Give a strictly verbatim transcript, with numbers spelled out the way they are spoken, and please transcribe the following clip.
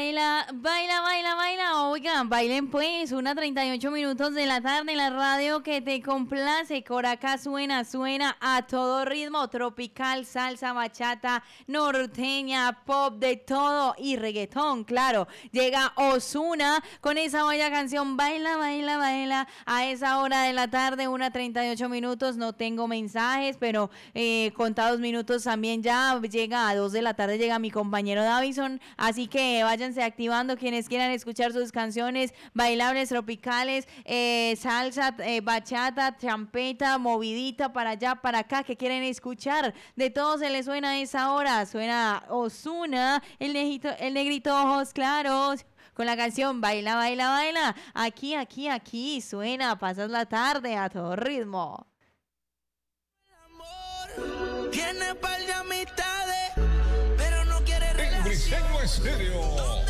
baila, baila, baila, baila. Oigan, bailen pues, una treinta y ocho minutos de la tarde en la radio que te complace. Coraca suena, suena a todo ritmo, tropical, salsa, bachata, norteña, pop, de todo y reggaetón, claro. Llega Ozuna con esa bella canción, baila, baila, baila. A esa hora de la tarde, una treinta y ocho minutos, no tengo mensajes, pero eh, contados minutos también ya llega a dos de la tarde, llega mi compañero Davison, así que váyanse activando quienes quieran escuchar sus canciones bailables, tropicales, eh, salsa, eh, bachata, champeta, movidita para allá, para acá, que quieren escuchar. De todo se les suena a esa hora, suena Ozuna, el negrito, el negrito ojos claros, con la canción Baila, Baila, Baila. Aquí, aquí, aquí suena, pasas la tarde a todo ritmo. Tiene par de amistades, pero no quiere relación. En Briseño Estéreo.